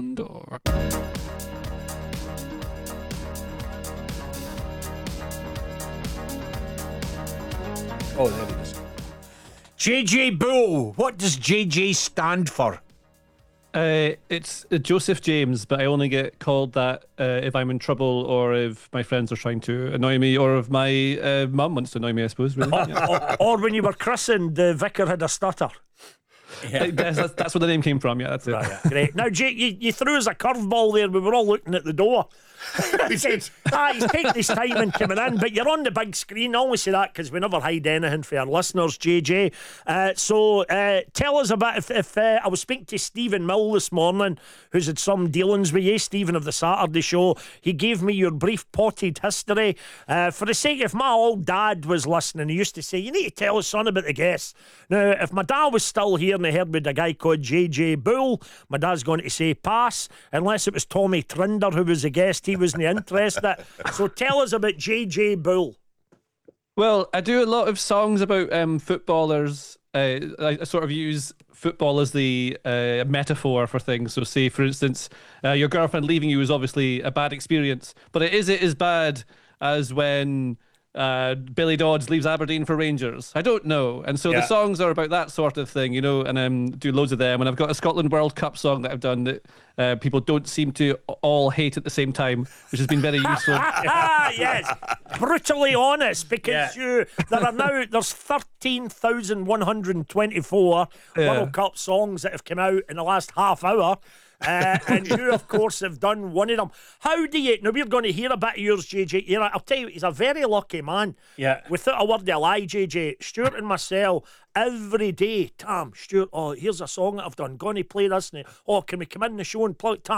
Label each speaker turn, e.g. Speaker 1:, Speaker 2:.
Speaker 1: Condor.
Speaker 2: Oh, there it is. JJ Bull. What does JJ stand for?
Speaker 1: It's Joseph James, but I only get called that if I'm in trouble or if my friends are trying to annoy me or if my mum wants to annoy me, I suppose. Really. Yeah.
Speaker 3: Or when you were christened, the vicar had a stutter.
Speaker 1: Yeah. That's where the name came from. Yeah, that's it.
Speaker 3: Right, yeah. Great. Now, Jake, you threw us a curveball there. We were all looking at the door. He said, he's taking his time in coming in, but you're on the big screen. I only say that because we never hide anything for our listeners, JJ. So tell us about if I was speaking to Stephen Mill this morning, who's had some dealings with you, Stephen of the Saturday Show. He gave me your brief potted history. For the sake, if my old dad was listening, he used to say, you need to tell us, son, about the guests. Now, if my dad was still here and he heard with a guy called JJ Bull, my dad's going to say pass, unless it was Tommy Trinder who was the guest. He wasn't interested. So tell us about JJ Bull.
Speaker 1: Well, I do a lot of songs about footballers. I sort of use football as the metaphor for things. So say, for instance, your girlfriend leaving you is obviously a bad experience, but it is as bad as when Billy Dodds leaves Aberdeen for Rangers. I don't know. And so the songs are about that sort of thing, you know, and do loads of them. And I've got a Scotland World Cup song that I've done that people don't seem to all hate at the same time, which has been very useful.
Speaker 3: Yes, brutally honest, because there's 13,124 World Cup songs that have come out in the last half hour. And you, of course, have done one of them. How do you... Now, we're going to hear a bit of yours, JJ. I'll tell you, he's a very lucky man.
Speaker 2: Yeah.
Speaker 3: Without a word of a lie, JJ, Stuart and myself, every day, Tam, Stuart, here's a song that I've done. Going to play this. And, can we come in the show and play it, Tam?